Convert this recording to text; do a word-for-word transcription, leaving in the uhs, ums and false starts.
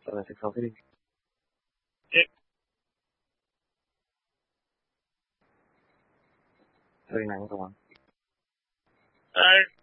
seven six City. Okay. thirty-nine, go on. Alright.